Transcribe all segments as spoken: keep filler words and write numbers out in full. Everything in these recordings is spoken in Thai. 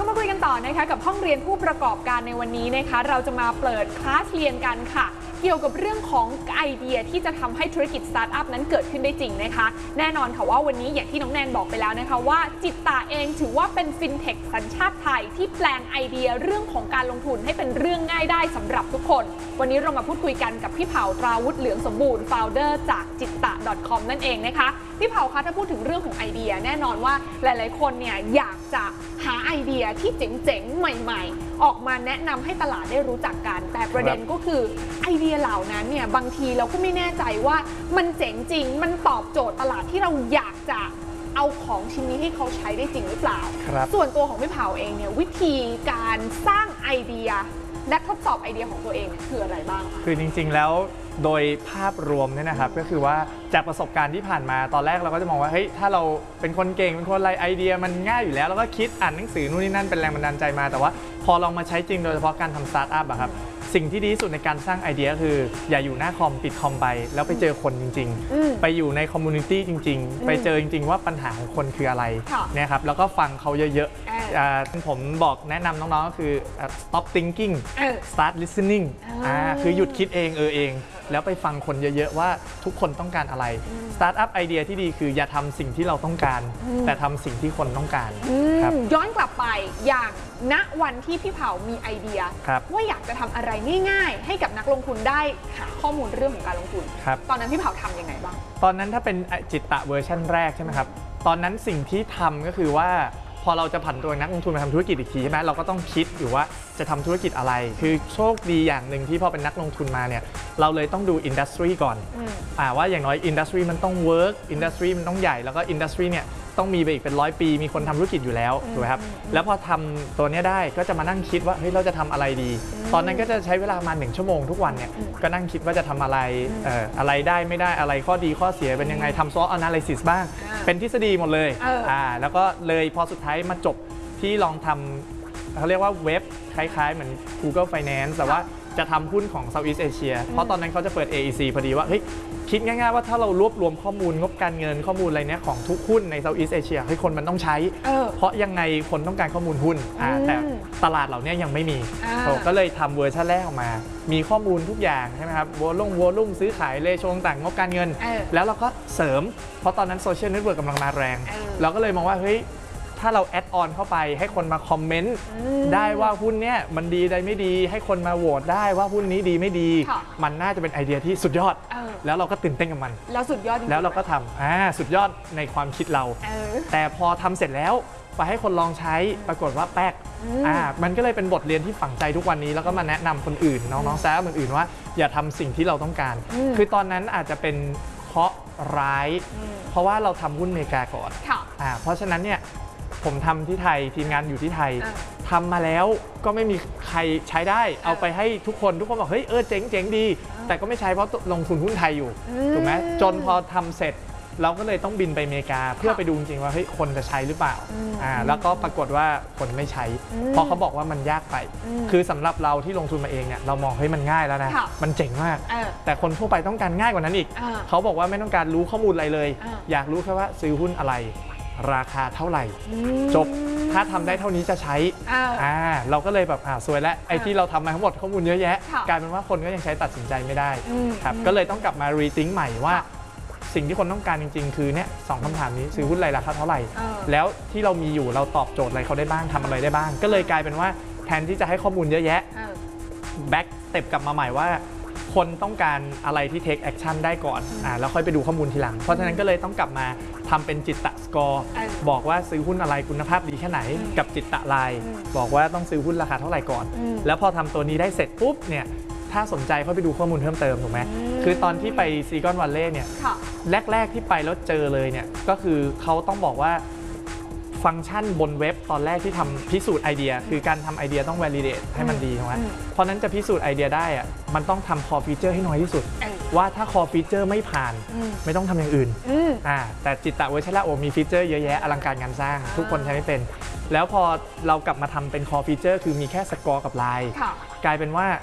มาคุยกันต่อนะคะกับห้องเรียนผู้ประกอบการในวันนี้นะคะเราจะมาเปิดคลาสเรียนกันค่ะเกี่ยวกับเรื่องของไอเดียที่จะทำให้ธุรกิจสตาร์ทอัพนั้นเกิดขึ้นได้จริงนะคะแน่นอนค่ะว่าวันนี้อย่างที่น้องแนนบอกไปแล้วนะคะว่าจิตตาเองถือว่าเป็นฟินเทคสัญชาติไทยที่แปลงไอเดียเรื่องของการลงทุนให้เป็นเรื่องง่ายได้สำหรับทุกคนวันนี้เรามาพูดคุยกันกับพี่เผาตราวุฒิเหลืองสมบูรณ์ founder จากจิตตะ .com นั่นเองนะคะพี่เผาคะถ้าพูดถึงเรื่องของไอเดียแน่นอนว่าหลายๆคนเนี่ยอยากจะหาไอเดียที่เจ๋งๆใหม่ๆออกมาแนะนำให้ตลาดได้รู้จักกันแต่ประเด็นก็คือไอเดียเหล่านั้นเนี่ยบางทีเราก็ไม่แน่ใจว่ามันเจ๋งจริงมันตอบโจทย์ตลาดที่เราอยากจะเอาของชิ้นนี้ให้เขาใช้ได้จริงหรือเปล่าส่วนตัวของพี่เผาเองเนี่ยวิธีการสร้างไอเดียและทดสอบไอเดียของตัวเองคืออะไรบ้างคะคือจริงๆแล้วโดยภาพรวมเนี่ยนะครับก็คือว่าจากประสบการณ์ที่ผ่านมาตอนแรกเราก็จะมองว่าเฮ้ยถ้าเราเป็นคนเก่งเป็นคนอะไรไอเดียมันง่ายอยู่แล้วแล้วก็คิดอ่านหนังสือนู่นนี่นั่นเป็นแรงบันดาลใจมาแต่ว่าพอลองมาใช้จริงโดยเฉพาะการทำสตาร์ทอัพอะครับสิ่งที่ดีที่สุดในการสร้างไอเดียคืออย่าอยู่หน้าคอมปิดคอมไปแล้วไปเจอคนจริงๆไปอยู่ในคอมมูนิตี้จริงๆไปเจอจริงๆว่าปัญหาของคนคืออะไรเนี่ยครับแล้วก็ฟังเขาเยอะๆผมบอกแนะนำน้องๆก็คือ stop thinking start listening คือหยุดคิดเองเออเองแล้วไปฟังคนเยอะๆว่าทุกคนต้องการอะไรสตาร์ทอัพไอเดียที่ดีคืออย่าทำสิ่งที่เราต้องการแต่ทำสิ่งที่คนต้องการย้อนกลับไปอย่างณวันที่พี่เผามีไอเดียว่าอยากจะทำอะไรง่ายๆให้กับนักลงทุนได้หาข้อมูลเรื่องของการลงทุนตอนนั้นพี่เผาทำยังไงบ้างตอนนั้นถ้าเป็นจิตตะเวอร์ชันแรกใช่ไหมครับตอนนั้นสิ่งที่ทำก็คือว่าพอเราจะผันตัวนักลงทุนมาทำธุรกิจอีกทีใช่ไหมเราก็ต้องคิดอยู่ว่าจะทำธุรกิจอะไรคือโชคดีอย่างหนึ่งที่พอเป็นนักลงทุนมาเนี่ยเราเลยต้องดูอินดัสทรีก่อนอ่าว่าอย่างน้อยอินดัสทรีมันต้องเวิร์กอินดัสทรีมันต้องใหญ่แล้วก็อินดัสทรีเนี่ยต้องมีไปอีกเป็นร้อยปีมีคนทำธุรกิจอยู่แล้วถูกไหมครับแล้วพอทำตัวนี้ได้ก็จะมานั่งคิดว่าเฮ้ยเราจะทำอะไรดีตอนนั้นก็จะใช้เวลามาหนึ่งชั่วโมงทุกวันเนี่ยก็นั่งคิดว่าจะทำอะไรเอ่ออะไรได้ไม่ได้อะไรข้อดีข้อเสียเป็นยังไงทำซอสแอนาลิซิสบ้างเป็นทฤษฎีหมดเลยอ่าแล้วก็เลยพอสุดท้ายมาจบที่ลองทำเขาเรียกว่าเว็บคล้ายๆเหมือน Google Finance แต่ว่าจะทำหุ้นของ Southeast Asia เพราะตอนนั้นเขาจะเปิด เอ อี ซี พอดีว่าเฮ้ยคิดง่ายๆว่าถ้าเรารวบรวมข้อมูลงบการเงินข้อมูลอะไรเนี้ยของทุกหุ้นใน Southeast Asia ให้คนมันต้องใช้เพราะยังไงคนต้องการข้อมูลหุ้นแต่ตลาดเหล่านี้ยังไม่มีก็เลยทำเวอร์ชันแรกออกมามีข้อมูลทุกอย่างใช่ไหมครับวอลลุ่มวอลลุ่มซื้อขายเลโชต่างงบการเงินแล้วเราก็เสริมเพราะตอนนั้นโซเชียลเน็ตเวิร์กกำลังมาแรงเราก็เลยมองว่าเฮ้ยถ้าเราแอดออนเข้าไปให้คนมาคอมเมนต์ได้ว่าหุ้นเนี้ยมันดีได้ไม่ดีให้คนมาโหวตได้ว่าหุ้นนี้ดีไม่ดีมันน่าจะเป็นไอเดียที่สุดยอดแล้วเราก็ตื่นเต้นกับมันแล้วสุดยอดแล้วเราก็ทำอ่าสุดยอดในความคิดเราแต่พอทำเสร็จแล้วไปให้คนลองใช้ปรากฏว่าแป๊กอ่ามันก็เลยเป็นบทเรียนที่ฝังใจทุกวันนี้แล้วก็มาแนะนำคนอื่นน้องๆแซมคนอื่นว่าอย่าทำสิ่งที่เราต้องการคือตอนนั้นอาจจะเป็นเคราะห์ร้ายเพราะว่าเราทำหุ้นอเมริกาก่อนอ่าเพราะฉะนั้นเนี่ยผมทำที่ไทยทีมงานอยู่ที่ไทยทำมาแล้วก็ไม่มีใครใช้ได้เอาไปให้ทุกคนทุกคนบอกเฮ้ยเออเจ๋งเจ๋งดีแต่ก็ไม่ใช้เพราะลงทุนหุ้นไทยอยู่ถูกไหมจนพอทำเสร็จเราก็เลยต้องบินไปอเมริกาเพื่อไปดูจริงว่าเฮ้ยคนจะใช้หรือเปล่าอ่าแล้วก็ปรากฏว่าคนไม่ใช้เพราะเขาบอกว่ามันยากไปคือสำหรับเราที่ลงทุนมาเองเนี่ยเรามองเฮ้ยมันง่ายแล้วนะมันเจ๋งมากแต่คนทั่วไปต้องการง่ายกว่านั้นอีกเขาบอกว่าไม่ต้องการรู้ข้อมูลอะไรเลยอยากรู้แค่ว่าซื้อหุ้นอะไรราคาเท่าไหร่จบถ้าทำได้เท่านี้จะใช้อ่าเราก็เลยแบบอ่าสวยแล้วไอ้ที่เราทำมาทั้งหมดข้อมูลเยอะแยะกลายเป็นว่าคนก็ยังใช้ตัดสินใจไม่ได้ครับก็เลยต้องกลับมารีทิงใหม่ว่าสิ่งที่คนต้องการจริงๆคือเนี่ยสองคำถามนี้ซื้อหุ้นอะไรราคาเท่าไหร่แล้วที่เรามีอยู่เราตอบโจทย์อะไรเขาได้บ้างทำอะไรได้บ้างก็เลยกลายเป็นว่าแทนที่จะให้ข้อมูลเยอะแยะแบ็กสเต็ปกลับมาใหม่ว่าคนต้องการอะไรที่ take action ได้ก่อนอ่าแล้วค่อยไปดูข้อมูลทีหลังเพราะฉะนั้นก็เลยต้องกลับมาทำเป็นจิตตะสกอร์บอกว่าซื้อหุ้นอะไรคุณภาพดีแค่ไหนกับจิตตะไลน์บอกว่าต้องซื้อหุ้นราคาเท่าไหร่ก่อนแล้วพอทำตัวนี้ได้เสร็จปุ๊บเนี่ยถ้าสนใจค่อยไปดูข้อมูลเพิ่มเติมถูกไหมคือตอนที่ไปซิลิคอนวัลเลย์เนี่ยแรกๆที่ไปแล้วเจอเลยเนี่ยก็คือเขาต้องบอกว่าฟังก์ชันบนเว็บตอนแรกที่ทำพิสูจน์ไอเดียคือการทำไอเดียต้อง validate ให้มันดีถูกไหมเพราะนั้นจะพิสูจน์ไอเดียได้อะมันต้องทำ core feature ให้น้อยที่สุดว่าถ้า core feature ไม่ผ่านไม่ต้องทำอย่างอื่นอ่าแต่จิตตะเวอร์ชันแรกโอ้มีฟีเจอร์เยอะแยะอลังการงานสร้างทุกคนใช้ไม่เป็นแล้วพอเรากลับมาทำเป็น core feature คือมีแค่สกอร์กับไลน์กลายเป็นว่าพอ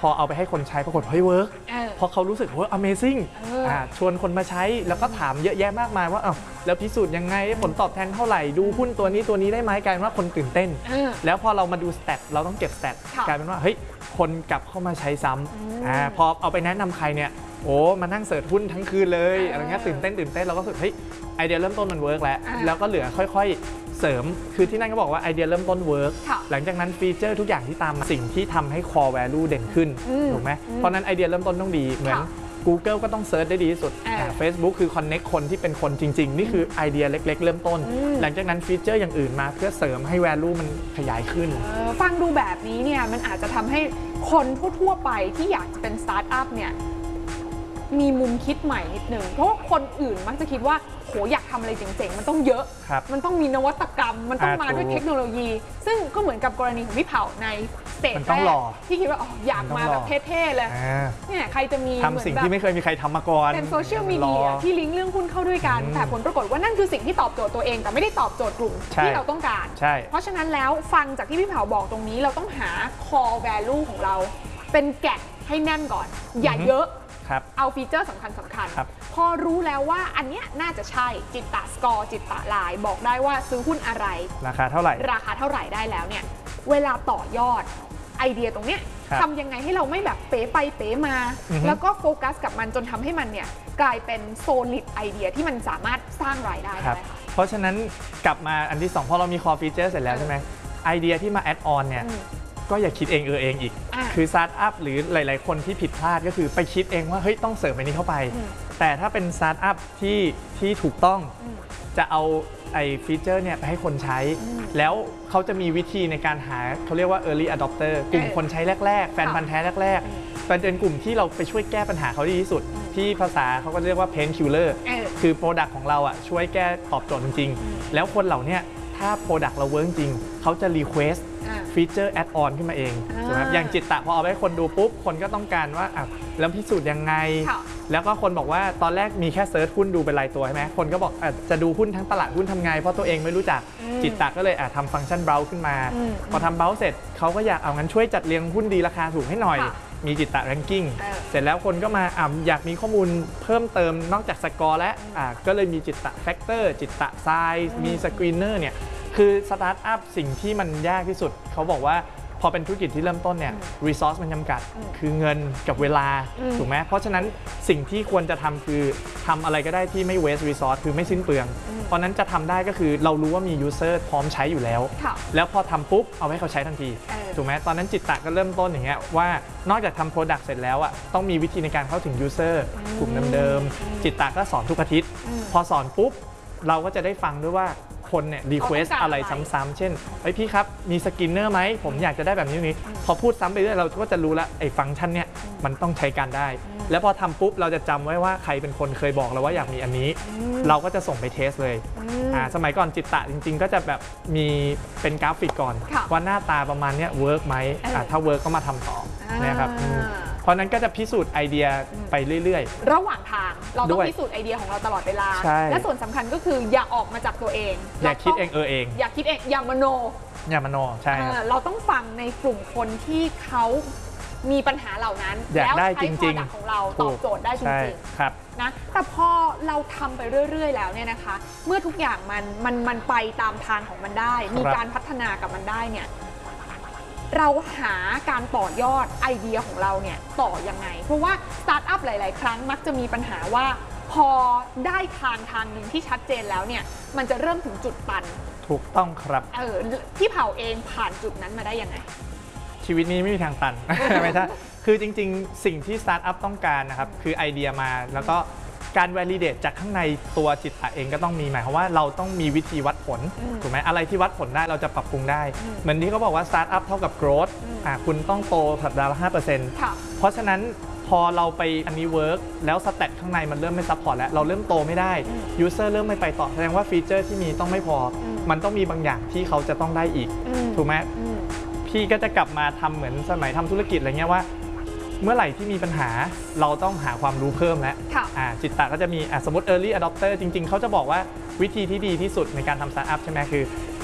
อเอาไปให้คนใช้ปรากฏเฮ้ยเวิร์กเออเพราะเขารู้สึกว่า Amazing เอออ่าชวนคนมาใช้แล้วก็ถามเยอะแยะมากมายว่าอ้าวแล้วพิสูจน์ยังไงผลตอบแทนเท่าไหร่ดูหุ้นตัวนี้ตัวนี้ได้ไหมกลายเป็นว่าคนตื่นเต้นเออแล้วพอเรามาดูสแตทเราต้องเก็บสแตทค่ะกลายเป็นว่าเฮ้ยคนกลับเข้ามาใช้ซ้อืมำอ่าพอเอาไปแนะนำใครเนี่ยโอ้มานั่งเสิร์ชหุ้นทั้งคืนเลยเออออะไรเงี้ยตื่นเต้นตื่นเต้นเราก็รู้สึกเฮ้ยไอเดียเริ่มต้นมันเวิร์กแล้วอ่าแล้วก็เหลือค่อยๆเสริมคือที่นั่นก็บอกว่าไอเดียเริ่มต้นเวิร์กค่ะหลังจากนั้นฟีเจอร์ทุกอย่างที่ตามมาสิ่งที่ทำให้ core value เด่นขึ้นอืมถูกไหมอืมเพราะนั้นไอเดียเริ่มต้นต้องดีเหมือนค่ะ Google ก็ต้องเซิร์ชได้ดีที่สุดเอออ่า Facebook คือ connect คนที่เป็นคนจริง ๆ นี่คือไอเดียเล็ก ๆ เริ่มต้นอืมหลังจากนั้นฟีเจอร์อย่างอื่นมาเพื่อเสริมให้ value มันขยายขึ้นเออฟังดูแบบนี้เนี่ยมันอาจจะทำให้คนทั่วๆไปที่อยากจะเป็นสตาร์ทอัพเนี่ยมีมุมคิดใหม่นิดนึงเพราะว่าคนอื่นมักจะคิดว่าโหอยากทำอะไรเจ๋งๆมันต้องเยอะครับมันต้องมีนวัตกรรม มันต้องอ่ามาด้วยถูกเทคโนโลยี ซึ่งก็เหมือนกับกรณีของพี่เผาในสเตจมันแรต้องกรอที่คิดว่าอ๋ออยากมันต้องมาแบบรอเท่ๆเลยอ่าเนี่ยใครจะมีทำสิ่งเหมือนที่แบบไม่เคยมีใครทำมาก่อนเป็นโซเชียลมีรเดีอยที่ลิงก์เรื่องหุ้นเข้าด้วยกันอืมแต่ผลปรากฏว่านั่นคือสิ่งที่ตอบโจทย์ตัวเอง แต่ไม่ได้ตอบโจทย์กลุ่มใช่ที่เราต้องการใช่เพราะฉะนั้นแล้วฟังจากที่พี่เผาบอกตรงนี้เราต้องหา core value ของเรา เป็นแกะให้แน่นก่อน อย่าอือฮึเยอะครับเอาฟีเจอร์สำคัญสำคัญครับพอรู้แล้วว่าอันเนี้ยน่าจะใช่จิตตะสกอร์จิตตะไลน์บอกได้ว่าซื้อหุ้นอะไรราคาเท่าไหร่ราคาเท่าไหร่ได้แล้วเนี่ยเวลาต่อยอดไอเดียตรงเนี้ยครับทำยังไงให้เราไม่แบบเป๋ไปเป๋มาอือฮึแล้วก็โฟกัสกับมันจนทำให้มันเนี่ยกลายเป็นโซลิดไอเดียที่มันสามารถสร้างรายได้ครับได้ค่ะเพราะฉะนั้นกลับมาอันที่สองพอเรามี core feature เสร็จแล้วใช่ไหมไอเดียที่มา add on เนี่ยอืมก็อย่าคิดเองเออเองอีกอ่ะคือสตาร์ทอัพหรือหลาย ๆ คนที่ผิดพลาดก็คือไปคิดเองว่าเฮ้ยต้องเสริมอันนี้เข้าไปอืมแต่ถ้าเป็นสตาร์ทอัพที่ที่ถูกต้องอืมจะเอาไอ้ฟีเจอร์เนี่ยไปให้คนใช้อืมแล้วเขาจะมีวิธีในการหาเขาเรียกว่า early adopter กลุ่มเออคนใช้แรก ๆ แฟนพันธ์แท้แรกอืมๆเป็นกลุ่มที่เราไปช่วยแก้ปัญหาเขาได้ดีที่สุดอืมที่ภาษาเขาก็เรียกว่า pain killer เออคือ Product ของเราอ่ะช่วยแก้ตอบโจทย์จริงอืมๆ แล้วคนเหล่าเนี้ยถ้า Product เราเวิร์กจริงเขาจะ request อ่ะฟีเจอร์แอดออนขึ้นมาเองอ่าถูกไหมครับอย่างจิตตะพอเอาไปให้คนดูปุ๊บ คนก็ต้องการว่าอ่ะแล้วพิสูจน์ยังไงค่ะแล้วก็คนบอกว่าตอนแรกมีแค่เซิร์ชหุ้นดูเป็นรายตัวใช่ไหมคนก็บอกอ่ะจะดูหุ้นทั้งตลาดหุ้นทำไง เพราะตัวเองไม่รู้จักอืมจิตตะก็เลยอ่ะทำฟังก์ชันเบราว์ขึ้นมาอืมพอทำเบราว์เสร็จเขาก็อยากเอางั้นช่วยจัดเรียงหุ้นดีราคาถูกให้หน่อยค่ะมีจิตตะแรงกิ้งเออเสร็จแล้วคนก็มาอ่ะอยากมีข้อมูลเพิ่มเติมนอกจากสกอร์และอ่ะก็เลยมีจิตตะแฟกเตอร์จิตตะไซส์มีสกรีนเนอร์เนี่ยคือสตาร์ทอัพสิ่งที่มันยากที่สุดเขาบอกว่าพอเป็นธุรกิจที่เริ่มต้นเนี่ย รีซอสมันจำกัดอืมคือเงินกับเวลาอืมถูกไหมเพราะฉะนั้นสิ่งที่ควรจะทำคือทำอะไรก็ได้ที่ไม่เวส รีซอสคือไม่สิ้นเปลืองอืมเพราะนั้นจะทำได้ก็คือเรารู้ว่ามียูเซอร์พร้อมใช้อยู่แล้วค่ะแล้วพอทำปุ๊บ เอาให้เขาใช้ทันทีเออถูกไหมตอนนั้นจิตตะก็เริ่มต้นอย่างเงี้ยว่านอกจากทำโปรดักต์เสร็จแล้วอ่ะต้องมีวิธีในการเข้าถึงยูเซอร์กลุ่มเดิมๆจิตตะก็สอนทุกอาทิตย์อืมพอสอนปุ๊บ เราก็จะได้ฟังด้วยว่าคนเนี่ยรีเควสเขาต้องการอะไรอะไรซ้ำๆเช่นเฮ้ยพี่ครับ มีสกินเนอร์ไหมผมอยากจะได้แบบนี้นี้ พอพูดซ้ำไปเรื่อยเราก็จะรู้แล้วไอ้ฟังก์ชันเนี่ยมันต้องใช้การได้ แล้วพอทำปุ๊บ เราจะจำไว้ว่าใครเป็นคนเคยบอกเราว่าอยากมีอันนี้ เราก็จะส่งไปเทสเลยอืมอ่าสมัยก่อนจิตตะจริง ๆ ก็จะแบบมีเป็นกราฟิกก่อนค่ะว่าหน้าตาประมาณเนี้ยเวิร์กไหมเอออ่ะถ้าเวิร์กก็มาทำต่ออา นะครับอืมเพราะนั้นก็จะพิสูจน์ไอเดียไปเรื่อยระหว่างทางเราต้อด้งวยพิสูจน์ไอเดียของเราตลอดเวลาใช่และส่วนสำคัญก็คืออย่าออกมาจากตัวเองๆ อย่าคิดเองเออเองอย่าคิดเองอย่ามโนอย่ามโนใช่ครับเออเราต้องฟังในกลุ่มคนที่เขามีปัญหาเหล่านั้นอยากแล้วได้ใช้จริงๆ product ของเราตอบโจทย์ได้จใช่ริงครับๆนะแต่พอเราทำไปเรื่อย ๆ แล้วเนี่ยนะคะ เมื่อทุกอย่างมันมันมันไปตามทางของมันได้ มีการพัฒนากับมันได้เนี่ยเราหาการต่อยอดไอเดียของเราเนี่ยต่อยังไง เพราะว่าสตาร์ทอัพหลาย ๆ ครั้งมักจะมีปัญหาว่า พอได้ทางทางหนึ่งที่ชัดเจนแล้วเนี่ยมันจะเริ่มถึงจุดตันถูกต้องครับเออพี่เผาเองผ่านจุดนั้นมาได้ยังไงชีวิตนี้ไม่มีทางตัน ไม่ใช่คือจริงๆ สิ่งที่สตาร์ทอัพต้องการนะครับ คือไอเดียมาแล้วก็การ validate จากข้างในตัวจิตตะเองก็ต้องมีหมายความว่าเราต้องมีวิธีวัดผลอืมถูกไหมอะไรที่วัดผลได้เราจะปรับปรุงได้อืมเหมือนที่เขาบอกว่าสตาร์ทอัพเท่ากับ growth อืมอ่ะคุณต้องโตสัปดาห์ละห้าเปอร์เซ็นต์ค่ะเพราะฉะนั้นพอเราไปอันนี้เวิร์กแล้วสแตทข้างในมันเริ่มไม่ซัพพอร์ตแล้วเราเริ่มโตไม่ได้อืมยูเซอร์เริ่มไม่ไปต่อแสดงว่าฟีเจอร์ที่มีต้องไม่พออมมันต้องมีบางอย่างที่เขาจะต้องได้อีกอืมถูกไหมอืมพี่ก็จะกลับมาทำเหมือนสมัยทำธุรกิจอะไรเงี้ยว่า เมื่อไหร่ที่มีปัญหาเราต้องหาความรู้เพิ่มแล้วค่ะอ่าจิตตะก็จะมีอ่ะสมมติ early adopter จริงๆ เขาจะบอกว่าวิธีที่ดีที่สุดในการทำสตาร์ทอัพใช่ไหมคือ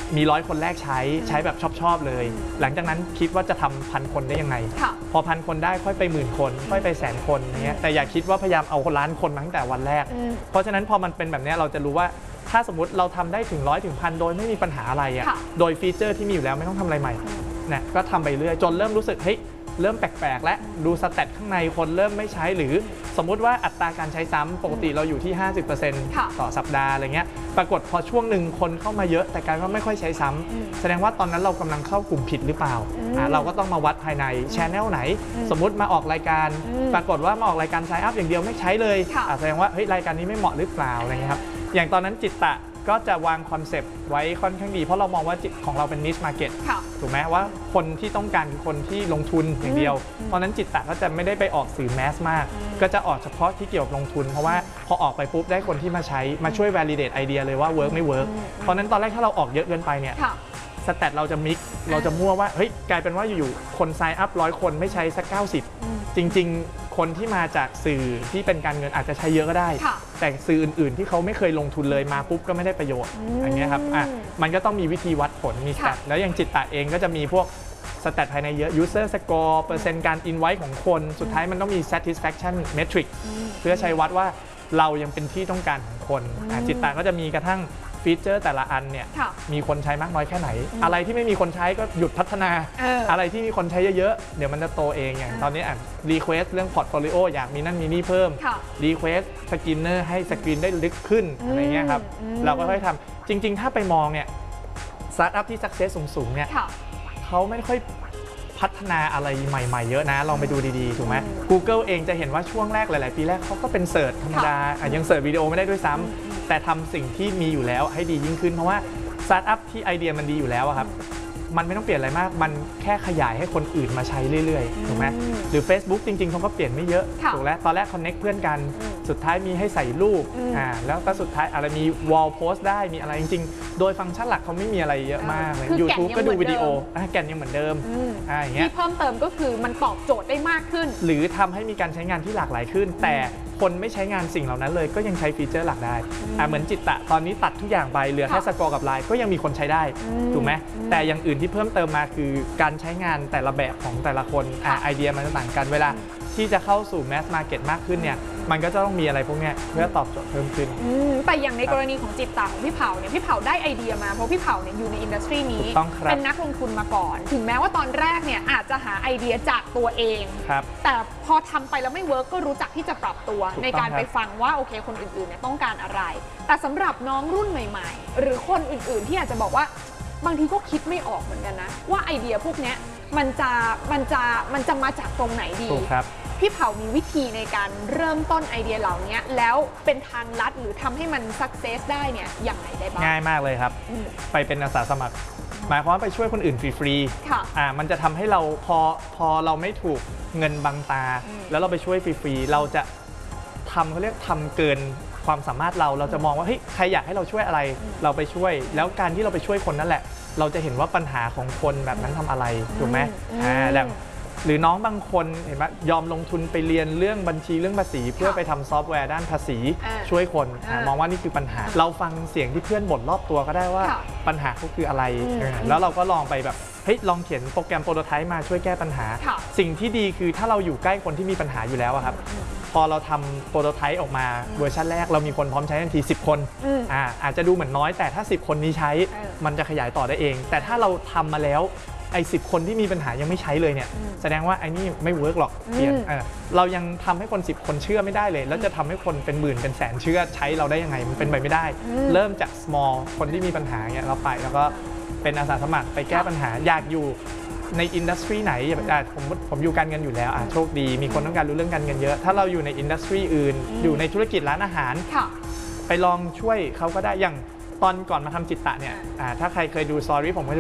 มีร้อยคนแรกใช้ใช้แบบชอบๆเลยหลังจากนั้นคิดว่าจะทำพันคนได้ยังไงพอพันคนได้ค่อยไปหมื่นคนค่อยไปแสนคนอย่างเงี้ยแต่อย่าคิดว่าพยายามเอาล้านคนมาตั้งแต่วันแรกเพราะฉะนั้นพอมันเป็นแบบนี้เราจะรู้ว่าถ้าสมมติเราทำได้ถึงร้อยถึงพันโดยไม่มีปัญหาอะไรอ่ะโดยฟีเจอร์ที่มีอยู่แล้วไม่ต้องทำอะไรใหม่เนี่ยก็ทำไปเรื่อยจนเริ่มรู้สึกเฮ้ยเริ่มแปลกๆและดูสแตทข้างในคนเริ่มไม่ใช้หรือสมมุติว่าอัตราการใช้ซ้ำปกติเราอยู่ที่ ห้าสิบเปอร์เซ็นต์ ต่อสัปดาห์อะไรเงี้ยปรากฏพอช่วงหนึ่งคนเข้ามาเยอะแต่กลายว่าไม่ค่อยใช้ซ้ำแสดงว่าตอนนั้นเรากำลังเข้ากลุ่มผิดหรือเปล่าเราก็ต้องมาวัดภายในแชนแนลไหนสมมุติมาออกรายการปรากฏว่ามาออกรายการไซน์อัพอย่างเดียวไม่ใช้เลยแสดงว่าเฮ้ยรายการนี้ไม่เหมาะหรือเปล่าอะไรเงี้ยครับอย่างตอนนั้นจิตตะก็จะวางคอนเซปต์ไว้ค่อนข้างดีเพราะเรามองว่าของเราเป็น niche market ถูกไหมว่าคนที่ต้องการคือคนที่ลงทุนอย่างเดียวเพราะนั้นจิตตะก็จะไม่ได้ไปออกสื่อแมสมากก็จะออกเฉพาะที่เกี่ยวกับลงทุนเพราะว่าพอออกไปปุ๊บได้คนที่มาใช้มาช่วย validate ไอเดียเลยว่า work ไม่ work เพราะนั้นตอนแรกถ้าเราออกเยอะเกินไปเนี่ยสแตทเราจะมิกเราจะมั่วว่าเฮ้ยกลายเป็นว่าอยู่ๆคน sign up ร้อยคนไม่ใช้สักเก้าสิบจริงๆคนที่มาจากสื่อที่เป็นการเงินอาจจะใช้เยอะก็ได้แต่สื่ออื่นๆที่เขาไม่เคยลงทุนเลยมาปุ๊บก็ไม่ได้ประโยชน์อย่างเงี้ยครับอ่ะมันก็ต้องมีวิธีวัดผลมีสแตทแล้วอย่างจิตตะเองก็จะมีพวกสแตทภายในเยอะ user score เปอร์เซ็นต์การ invite ของคนสุดท้ายมันต้องมี satisfaction metric เพื่อใช้วัดว่าเรายังเป็นที่ต้องการของคนจิตตะก็จะมีกระทั่งฟีเจอร์แต่ละอันเนี่ยมีคนใช้มากน้อยแค่ไหนอะไรที่ไม่มีคนใช้ก็หยุดพัฒนา อ, อะไรที่มีคนใช้เยอะๆเดี๋ยวมันจะโตเองอย่างตอนนี้อ่ะรีเควสเรื่องพอร์ตโฟลิโออยากมีนั่นมีนี่เพิ่มรีเควสสกินเนอร์ให้สกรีนได้ลึกขึ้นอะไรเงี้ยครับเราก็ค่อยทำจริงๆถ้าไปมองเนี่ยสตาร์ทอัพที่สักเซสสูงๆเนี่ยเขาไม่ค่อยพัฒนาอะไรใหม่ๆเยอะนะลองไปดูดีๆถูกไหม Google เองจะเห็นว่าช่วงแรกหลายๆปีแรกเขาก็เป็นเสิร์ชธรรมดายังเสิร์ชวิดีโอไม่ได้ด้วยซ้ำแต่ทำสิ่งที่มีอยู่แล้วให้ดียิ่งขึ้นเพราะว่าสตาร์ทอัพที่ไอเดียมันดีอยู่แล้วครับมันไม่ต้องเปลี่ยนอะไรมากมันแค่ขยายให้คนอื่นมาใช้เรื่อยๆถูกไหมหรือ Facebook จริงๆเขาก็เปลี่ยนไม่เยอะถูกแล้วตอนแรก connect เพื่อนกันสุดท้ายมีให้ใส่รูปอ่าแล้วก็สุดท้ายอะไรมี wall post ได้มีอะไรจริงๆโดยฟังก์ชันหลักเขาไม่มีอะไรเยอะมากเลย YouTube ก็ดูวิดีโอแก่นยังเหมือนเดิมอ่าอย่างเงี้ยที่เพิ่มเติมก็คือมันตอบโจทย์ได้มากขึ้นหรือทำให้มีการใช้งานที่หลากหลายขึ้นแต่คนไม่ใช้งานสิ่งเหล่านั้นเลยก็ยังใช้ฟีเจอร์หลักได้อ่าเหมือนจิตตะตอนนี้ตัดทุกอย่างไปเหลือแค่สกอร์กับไลน์ก็ยังมีคนใช้ได้ถูกไหมแต่อย่างอื่นที่เพิ่มเติมมาคือการใช้งานแต่ละแบบของแต่ละคนอ่าไอเดียมันจะต่างกันเวลาที่จะเข้าสู่แมสมาร์เก็ตมากขึ้นเนี่ยมันก็จะต้องมีอะไรพวกนี้เพื่อตอบโจทย์เพิ่มขึ้นแต่อย่างในกรณีของจิตตะของพี่เผาเนี่ยพี่เผาได้ไอเดียมาเพราะพี่เผาเนี่ยอยู่ในอินดัสทรีนี้เป็นนักลงทุนมาก่อนถึงแม้ว่าตอนแรกเนี่ยอาจจะหาไอเดียจากตัวเองแต่พอทำไปแล้วไม่เวิร์กก็รู้จักที่จะปรับตัวในการไปฟังว่าโอเคคนอื่นๆเนี่ยต้องการอะไรแต่สำหรับน้องรุ่นใหม่ๆหรือคนอื่นๆที่อาจจะบอกว่าบางทีก็คิดไม่ออกเหมือนกันนะว่าไอเดียพวกนี้มันจะมันจะมันจะมาจากตรงไหนดีพี่เผามีวิธีในการเริ่มต้นไอเดียเหล่านี้แล้วเป็นทางลัดหรือทำให้มันสักเซสได้เนี่ยอย่างไรได้บ้างง่ายมากเลยครับไปเป็นอาสาสมัครหมายความว่าไปช่วยคนอื่นฟรีๆอ่ามันจะทำให้เราพอพอเราไม่ถูกเงินบังตาแล้วเราไปช่วยฟรีๆเราจะทำเขาเรียกทำเกินความสามารถเราเราจะมองว่าเฮ้ยใครอยากให้เราช่วยอะไรเราไปช่วยแล้วการที่เราไปช่วยคนนั่นแหละเราจะเห็นว่าปัญหาของคนแบบนั้นทำอะไรถูกไหมอ่าแล้วหรือน้องบางคนเห็นไหมยอมลงทุนไปเรียนเรื่องบัญชีเรื่องภาษีเพื่อไปทำซอฟต์แวร์ด้านภาษีช่วยคนมองว่านี่คือปัญหาเราฟังเสียงที่เพื่อนบ่นรอบตัวก็ได้ว่าปัญหาเขาคืออะไรแล้วเราก็ลองไปแบบเฮ้ยลองเขียนโปรแกรมโปรโตไทป์มาช่วยแก้ปัญหาสิ่งที่ดีคือถ้าเราอยู่ใกล้คนที่มีปัญหาอยู่แล้วครับพอเราทำโปรโตไทป์ออกมาเวอร์ชันแรกเรามีคนพร้อมใช้ทันทีสิบคนอ่าอาจจะดูเหมือนน้อยแต่ถ้าสิบคนนี้ใช้มันจะขยายต่อได้เองแต่ถ้าเราทำมาแล้วไอ้สิบคนที่มีปัญหายังไม่ใช้เลยเนี่ยแสดงว่าไอ้นี่ไม่เวิร์กหรอกเปลี่ยนเรายังทำให้คนสิบคนเชื่อไม่ได้เลยแล้วจะทำให้คนเป็นหมื่นเป็นแสนเชื่อใช้เราได้ยังไงมันเป็นไปไม่ได้เริ่มจาก small คนที่มีปัญหาเนี่ยเราไปแล้วก็เป็นอาสาสมัครไปแก้ปัญหาอยากอยู่ในอินดัสทรีไหนผมผมอยู่การเงินอยู่แล้วโชคดีมีคนต้องการรู้เรื่องการเงินเยอะถ้าเราอยู่ในอินดัสทรีอื่นอยู่ในธุรกิจร้านอาหารไปลองช่วยเขาก็ได้อย่างตอนก่อนมาทำจิตตะเนี่ยถ้าใครเคยดูสตอรี่ผมก็